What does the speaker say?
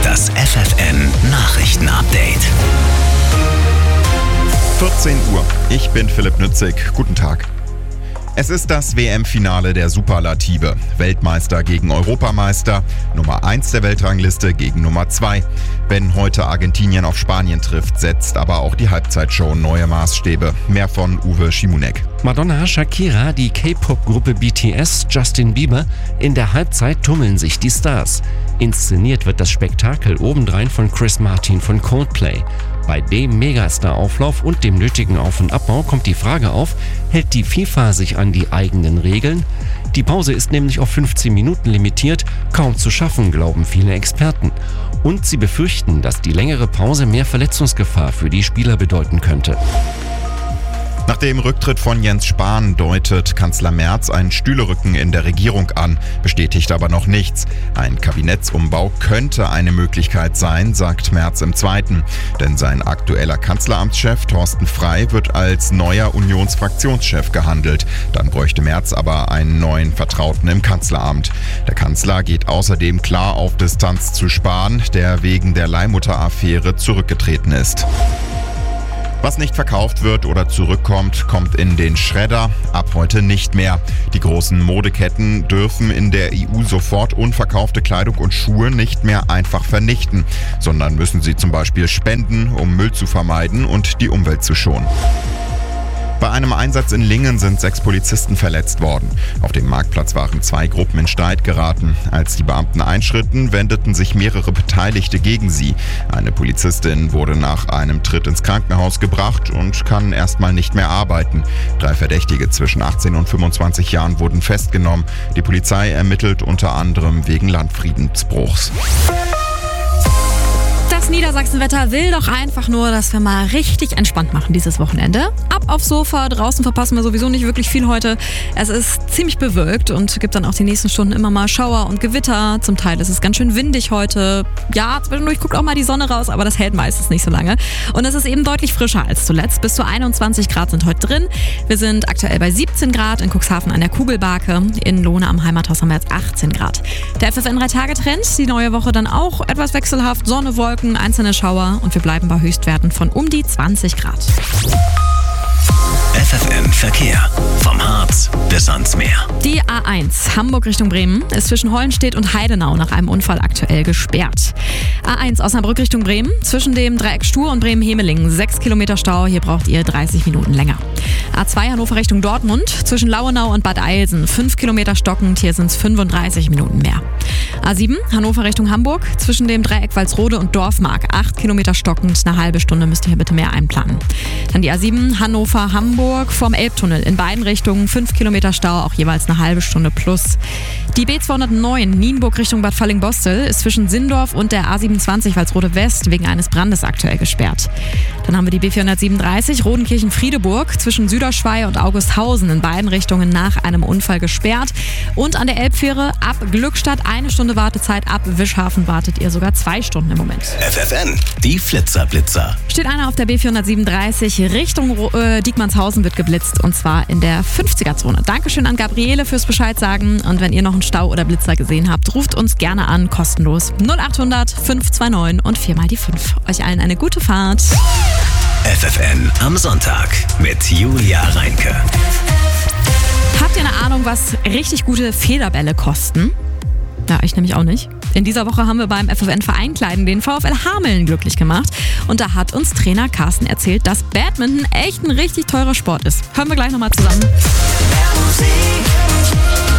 Das FFN-Nachrichten-Update. 14 Uhr. Ich bin Philipp Nützig. Guten Tag. Es ist das WM-Finale der Superlative. Weltmeister gegen Europameister, Nummer 1 der Weltrangliste gegen Nummer 2. Wenn heute Argentinien auf Spanien trifft, setzt aber auch die Halbzeitshow neue Maßstäbe. Mehr von Uwe Schimonek. Madonna, Shakira, die K-Pop-Gruppe BTS, Justin Bieber. In der Halbzeit tummeln sich die Stars. Inszeniert wird das Spektakel obendrein von Chris Martin von Coldplay. Bei dem Megastar-Auflauf und dem nötigen Auf- und Abbau kommt die Frage auf, hält die FIFA sich an die eigenen Regeln? Die Pause ist nämlich auf 15 Minuten limitiert, kaum zu schaffen, glauben viele Experten. Und sie befürchten, dass die längere Pause mehr Verletzungsgefahr für die Spieler bedeuten könnte. Nach dem Rücktritt von Jens Spahn deutet Kanzler Merz einen Stühlerücken in der Regierung an, bestätigt aber noch nichts. Ein Kabinettsumbau könnte eine Möglichkeit sein, sagt Merz im Zweiten. Denn sein aktueller Kanzleramtschef Thorsten Frey wird als neuer Unionsfraktionschef gehandelt. Dann bräuchte Merz aber einen neuen Vertrauten im Kanzleramt. Der Kanzler geht außerdem klar auf Distanz zu Spahn, der wegen der Leihmutter-Affäre zurückgetreten ist. Was nicht verkauft wird oder zurückkommt, kommt in den Schredder. Ab heute nicht mehr. Die großen Modeketten dürfen in der EU sofort unverkaufte Kleidung und Schuhe nicht mehr einfach vernichten, sondern müssen sie zum Beispiel spenden, um Müll zu vermeiden und die Umwelt zu schonen. Bei einem Einsatz in Lingen sind 6 Polizisten verletzt worden. Auf dem Marktplatz waren 2 Gruppen in Streit geraten. Als die Beamten einschritten, wendeten sich mehrere Beteiligte gegen sie. Eine Polizistin wurde nach einem Tritt ins Krankenhaus gebracht und kann erstmal nicht mehr arbeiten. 3 Verdächtige zwischen 18 und 25 Jahren wurden festgenommen. Die Polizei ermittelt unter anderem wegen Landfriedensbruchs. Das Niedersachsenwetter will doch einfach nur, dass wir mal richtig entspannt machen dieses Wochenende. Ab aufs Sofa, draußen verpassen wir sowieso nicht wirklich viel heute. Es ist ziemlich bewölkt und gibt dann auch die nächsten Stunden immer mal Schauer und Gewitter. Zum Teil ist es ganz schön windig heute. Ja, zwischendurch guckt auch mal die Sonne raus, aber das hält meistens nicht so lange. Und es ist eben deutlich frischer als zuletzt. Bis zu 21 Grad sind heute drin. Wir sind aktuell bei 17 Grad in Cuxhaven an der Kugelbarke. In Lohne am Heimathaus haben wir jetzt 18 Grad. Der FFN 3-Tage-Trend, die neue Woche dann auch etwas wechselhaft. Sonne, Wolken, einzelne Schauer und wir bleiben bei Höchstwerten von um die 20 Grad. FFN Verkehr. Vom Harz bis ans Meer. Die A1 Hamburg Richtung Bremen ist zwischen Hollenstedt und Heidenau nach einem Unfall aktuell gesperrt. A1 Osnabrück Richtung Bremen, zwischen dem Dreieck Stur und Bremen-Hemelingen 6 Kilometer Stau, hier braucht ihr 30 Minuten länger. A2 Hannover Richtung Dortmund, zwischen Lauenau und Bad Eilsen 5 Kilometer stockend, hier sind es 35 Minuten mehr. A7 Hannover Richtung Hamburg, zwischen dem Dreieck Walsrode und Dorfmark 8 Kilometer stockend, eine halbe Stunde müsst ihr hier bitte mehr einplanen. Dann die A7 Hannover-Hamburg vom Elbtunnel in beiden Richtungen 5 Kilometer Stau, auch jeweils eine halbe Stunde plus. Die B209 Nienburg Richtung Bad Falling-Bostel ist zwischen Sindorf und der A27 Walsrode West wegen eines Brandes aktuell gesperrt. Dann haben wir die B437 Rodenkirchen-Friedeburg zwischen Süderschwei und Augusthausen in beiden Richtungen nach einem Unfall gesperrt. Und an der Elbfähre ab Glückstadt 1 Stunde Wartezeit, ab Wischhafen wartet ihr sogar 2 Stunden im Moment. FFN, die Flitzer-Blitzer. Steht einer auf der B437 Richtung Diekmannshausen, wird geblitzt und zwar in der 50er-Zone. Dankeschön an Gabriele fürs Bescheid sagen und wenn ihr noch einen Stau oder Blitzer gesehen habt, ruft uns gerne an, kostenlos 0800 529 und 4 mal die 5. Euch allen eine gute Fahrt. FFN am Sonntag mit Julia Reinke. Habt ihr eine Ahnung, was richtig gute Federbälle kosten? Ja, ich nämlich auch nicht. In dieser Woche haben wir beim FFN Vereinkleiden den VfL Hameln glücklich gemacht. Und da hat uns Trainer Carsten erzählt, dass Badminton echt ein richtig teurer Sport ist. Hören wir gleich nochmal zusammen.